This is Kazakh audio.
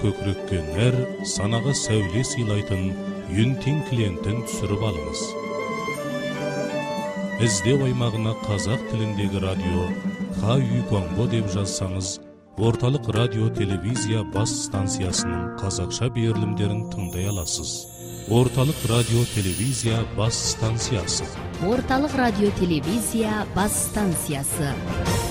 көкірекке санаға сәуле сыйлайтын Юнтин клиентін түсіріп алыңыз. Іздеу аймағына қазақ тіліндегі радио Ха-Үй-Гуанбо деп жазсаңыз, орталық радио телевизия бас станциясының қазақша берілімдерін тыңдай аласыз. Орталық радио телевизия бас станциясы. Орталық радио телевизия бас станциясы.